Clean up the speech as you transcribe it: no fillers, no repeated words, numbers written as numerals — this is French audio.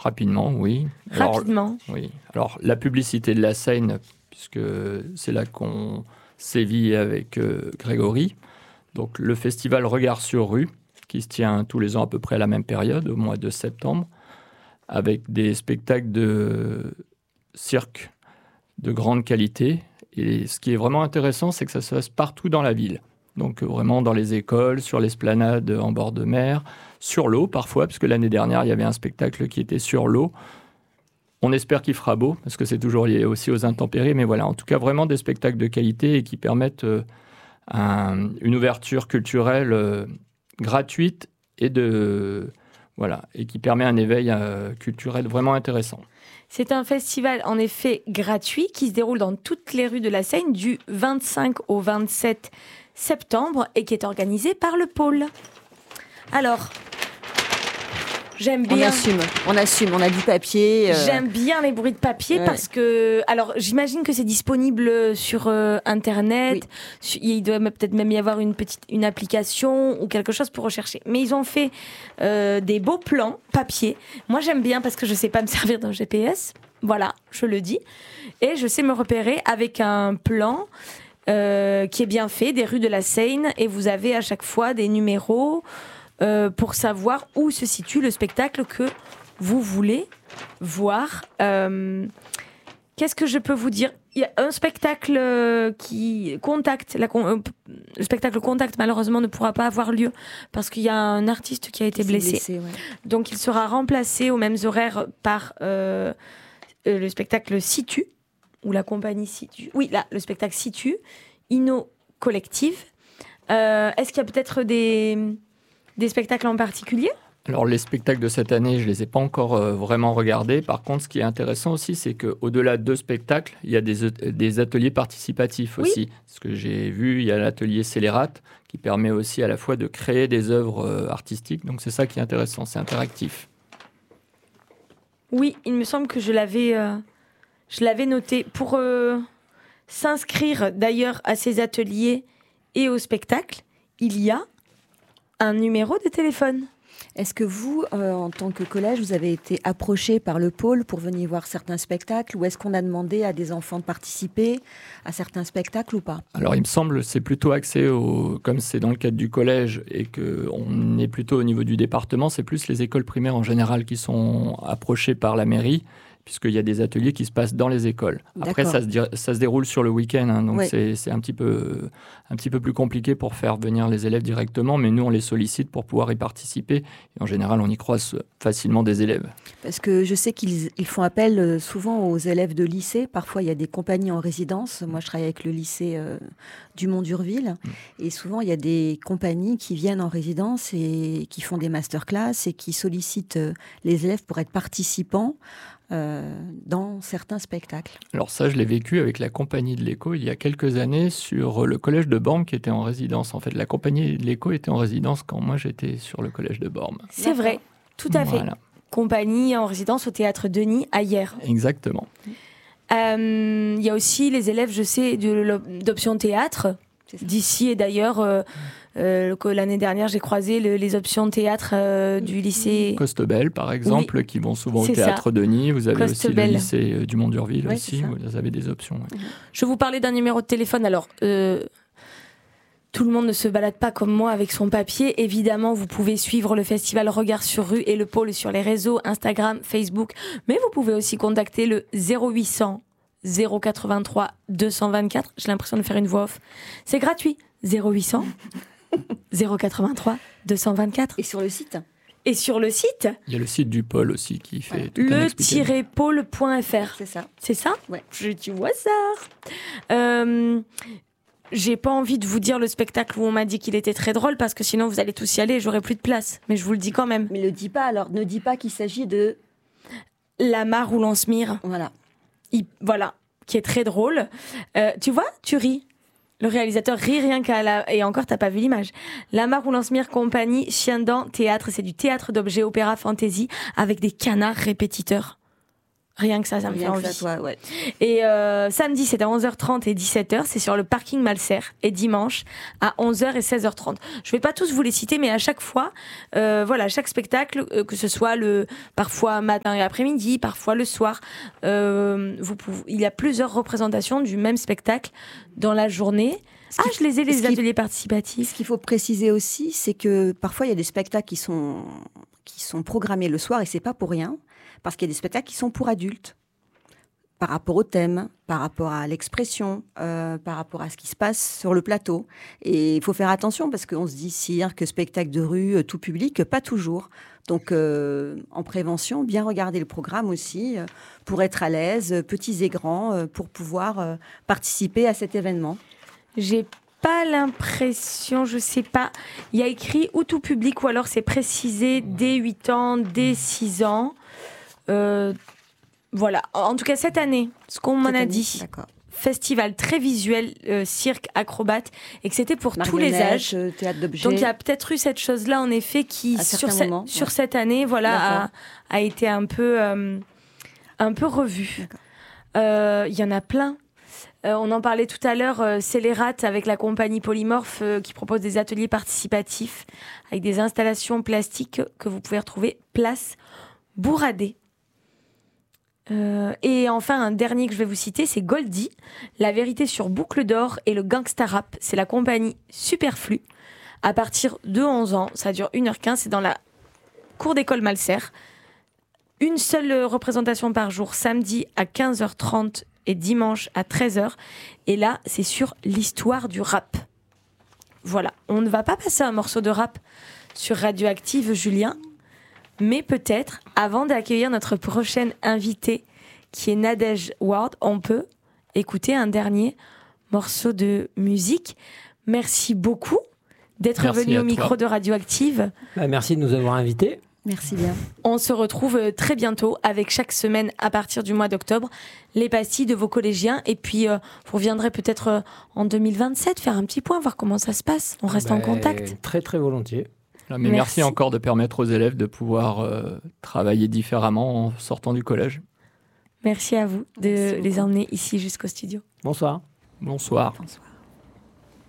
Rapidement, oui. Rapidement. Oui. Alors, la publicité de la Seine, puisque c'est là qu'on sévit avec Grégory. Donc, le festival Regard sur rue, qui se tient tous les ans à peu près à la même période, au mois de septembre, avec des spectacles de cirque de grande qualité. Et ce qui est vraiment intéressant, c'est que ça se passe partout dans la ville. Donc vraiment dans les écoles, sur l'esplanade en bord de mer, sur l'eau parfois, parce que l'année dernière, il y avait un spectacle qui était sur l'eau. On espère qu'il fera beau, parce que c'est toujours lié aussi aux intempéries. Mais voilà, en tout cas, vraiment des spectacles de qualité et qui permettent une ouverture culturelle gratuite et qui permet un éveil culturel vraiment intéressant. C'est un festival en effet gratuit qui se déroule dans toutes les rues de la Seine du 25 au 27 septembre et qui est organisé par le Pôle. Alors, j'aime bien. On assume, on a du papier. J'aime bien les bruits de papier parce que. Alors, j'imagine que c'est disponible sur Internet. Oui. Il doit peut-être même y avoir une application ou quelque chose pour rechercher. Mais ils ont fait des beaux plans papier. Moi, j'aime bien parce que je sais pas me servir d'un GPS. Voilà, je le dis. Et je sais me repérer avec un plan qui est bien fait, des rues de la Seine. Et vous avez à chaque fois des numéros. Pour savoir où se situe le spectacle que vous voulez voir. Qu'est-ce que je peux vous dire ? Il y a un spectacle qui contacte. Le spectacle Contact, malheureusement, ne pourra pas avoir lieu parce qu'il y a un artiste qui a été blessé. Donc, il sera remplacé aux mêmes horaires par le spectacle Situ, ou la compagnie Situ. Oui, là, le spectacle Situ, Inno Collective. Est-ce qu'il y a peut-être des spectacles en particulier ? Alors, les spectacles de cette année, je ne les ai pas encore vraiment regardés. Par contre, ce qui est intéressant aussi, c'est qu'au-delà de spectacles, il y a des ateliers participatifs aussi. Ce que j'ai vu, il y a l'atelier Scélérate qui permet aussi à la fois de créer des œuvres artistiques. Donc, c'est ça qui est intéressant, c'est interactif. Oui, il me semble que je l'avais noté. Pour s'inscrire d'ailleurs à ces ateliers et aux spectacles, il y a un numéro de téléphone. Est-ce que vous, en tant que collège, vous avez été approché par le pôle pour venir voir certains spectacles, ou est-ce qu'on a demandé à des enfants de participer à certains spectacles ou pas ? Alors, il me semble que c'est plutôt axé comme c'est dans le cadre du collège et qu'on est plutôt au niveau du département, c'est plus les écoles primaires en général qui sont approchées par la mairie, puisqu'il y a des ateliers qui se passent dans les écoles. Après, ça se déroule sur le week-end, hein, donc c'est un petit peu plus compliqué pour faire venir les élèves directement, mais nous, on les sollicite pour pouvoir y participer. Et en général, on y croise facilement des élèves. Parce que je sais qu'ils font appel souvent aux élèves de lycée. Parfois, il y a des compagnies en résidence. Moi, je travaille avec le lycée Dumont-d'Urville. Et souvent, il y a des compagnies qui viennent en résidence et qui font des masterclass et qui sollicitent les élèves pour être participants dans certains spectacles. Alors ça, je l'ai vécu avec la compagnie de l'Écho il y a quelques années sur le collège de Bormes qui était en résidence. En fait, la compagnie de l'Écho était en résidence quand moi j'étais sur le collège de Bormes. C'est vrai, tout à fait. Compagnie en résidence au Théâtre Denis à Hyères. Exactement. Il y a aussi les élèves, je sais, d'Option Théâtre d'ici et d'ailleurs... l'année dernière, j'ai croisé les options théâtre du lycée Costebel, par exemple, qui vont souvent au Théâtre Denis. Vous avez Costebel. Aussi le lycée Dumont-d'Urville aussi, où vous avez des options. Ouais. Je vous parlais d'un numéro de téléphone. Alors, tout le monde ne se balade pas comme moi avec son papier. Évidemment, vous pouvez suivre le festival Regard sur rue et le pôle sur les réseaux, Instagram, Facebook. Mais vous pouvez aussi contacter le 0800 083 224. J'ai l'impression de faire une voix off. C'est gratuit. 0800 083 224. Et sur le site ? Et sur le site ? Il y a le site du pôle aussi qui fait tout le-pôle.fr. C'est ça. C'est ça ? Ouais. Tu vois ça. J'ai pas envie de vous dire le spectacle où on m'a dit qu'il était très drôle parce que sinon vous allez tous y aller et j'aurai plus de place. Mais je vous le dis quand même. Mais ne dis pas alors, ne dis pas qu'il s'agit de La Mare où l'on se mire. Voilà. Voilà, qui est très drôle. Tu vois, tu ris. Le réalisateur rit rien et encore, t'as pas vu l'image. La Mare où l'on se mire compagnie, Chien-Dent, théâtre. C'est du théâtre d'objets, opéra, fantaisie, avec des canards répétiteurs. Rien que ça me fait envie. Ouais. Et samedi, c'est à 11h30 et 17h. C'est sur le parking Malser. Et dimanche, à 11h et 16h30. Je vais pas tous vous les citer, mais à chaque fois, chaque spectacle, que ce soit parfois matin et après-midi, parfois le soir, il y a plusieurs représentations du même spectacle dans la journée. Je les ai, les ateliers participatifs. Ce qu'il faut préciser aussi, c'est que parfois, il y a des spectacles qui sont programmés le soir, et c'est pas pour rien. Parce qu'il y a des spectacles qui sont pour adultes, par rapport au thème, par rapport à l'expression, par rapport à ce qui se passe sur le plateau. Et il faut faire attention parce qu'on se dit cirque, spectacle de rue, tout public, pas toujours. Donc, en prévention, bien regarder le programme aussi, pour être à l'aise, petits et grands, pour pouvoir participer à cet événement. J'ai pas l'impression, je sais pas, il y a écrit ou tout public ou alors c'est précisé dès 8 ans, dès 6 ans. Voilà, en tout cas cette année, ce qu'on m'en a dit, d'accord. Festival très visuel, cirque, acrobate, et que c'était pour tous les âges. Théâtre d'objets. Donc il y a peut-être eu cette chose-là en effet qui sur cette année, a été un peu revue. Il y en a plein. On en parlait tout à l'heure, Scélérat avec la compagnie Polymorphe qui propose des ateliers participatifs avec des installations plastiques que vous pouvez retrouver place Bourradé. Et enfin, un dernier que je vais vous citer, c'est Goldie, la vérité sur Boucle d'Or et le gangsta rap. C'est la compagnie Superflu. À partir de 11 ans, ça dure 1h15, c'est dans la cour d'école Malser. Une seule représentation par jour, samedi à 15h30 et dimanche à 13h. Et là, c'est sur l'histoire du rap. Voilà, on ne va pas passer un morceau de rap sur Radioactive, Julien. Mais peut-être, avant d'accueillir notre prochaine invitée, qui est Nadège Ward, on peut écouter un dernier morceau de musique. Merci beaucoup d'être venu au micro de Radioactive. Merci de nous avoir invités. Merci bien. On se retrouve très bientôt avec chaque semaine, à partir du mois d'octobre, les pastilles de vos collégiens. Et puis, vous reviendrez peut-être en 2027 faire un petit point, voir comment ça se passe. On reste en contact. Très, très volontiers. Mais merci encore de permettre aux élèves de pouvoir travailler différemment en sortant du collège. Merci à vous de les emmener ici jusqu'au studio. Bonsoir. Bonsoir. Bonsoir.